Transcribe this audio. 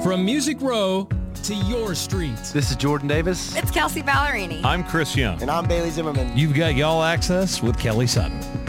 From Music Row to your streets. This is Jordan Davis. It's Kelsey Ballerini. I'm Chris Young. And I'm Bailey Zimmerman. You've got Y'all Access with Kelly Sutton.